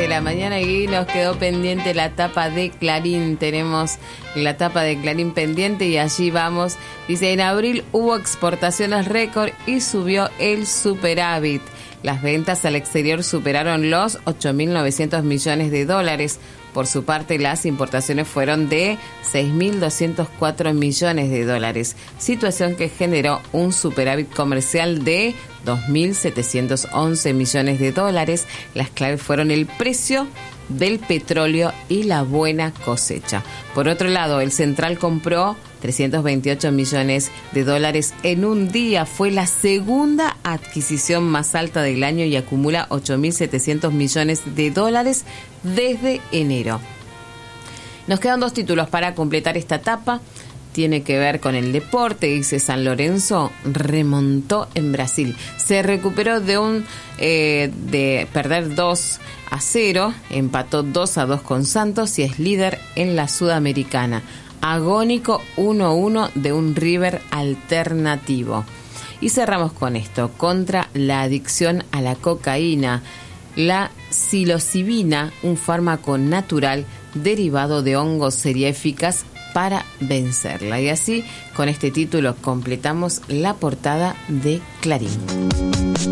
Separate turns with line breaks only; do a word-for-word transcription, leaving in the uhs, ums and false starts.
de la mañana y nos quedó pendiente la tapa de Clarín. Tenemos la tapa de Clarín pendiente y allí vamos. Dice, en abril hubo exportaciones récord y subió el superávit. Las ventas al exterior superaron los ocho mil novecientos millones de dólares. Por su parte, las importaciones fueron de seis mil doscientos cuatro millones de dólares, situación que generó un superávit comercial de dos mil setecientos once millones de dólares. Las claves fueron el precio del petróleo y la buena cosecha. Por otro lado, el Central compró trescientos veintiocho millones de dólares en un día. Fue la segunda adquisición más alta del año y acumula ocho mil setecientos millones de dólares desde enero. Nos quedan dos títulos para completar esta etapa. Tiene que ver con el deporte. Dice, San Lorenzo remontó en Brasil. Se recuperó de un eh, de perder dos a cero, empató dos a dos con Santos y es líder en la Sudamericana. Agónico uno a uno de un River alternativo. Y cerramos con esto, contra la adicción a la cocaína. La psilocibina, un fármaco natural derivado de hongos, sería eficaz para vencerla. Y así, con este título, completamos la portada de Clarín.